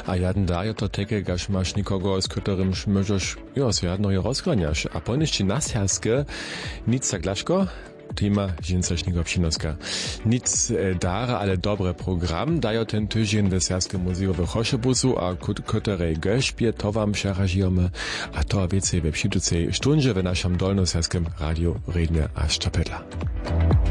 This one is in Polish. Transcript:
A jeden daje to teke, gaż masz nikogo, z którym możesz, jedno je rozgraniasz. A poniżci nas herskie, nic zaglaszko, tema Žincešnigo Pšinoska. Nic dara, ale dobre program daje ten tydzień w Serskim Muzeum w Choszebusu, a ktorej gośpie to wam przerażimy, a to więcej we przyjducej stundzie w naszym dolnoserskim radiu rednie aż czapedla.